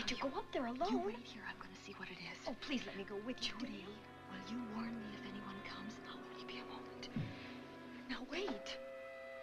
can't you go up there alone? You wait here. I'm going to see what it is. Oh, please let me go with you, Judy, Dave. will you warn me if anyone comes?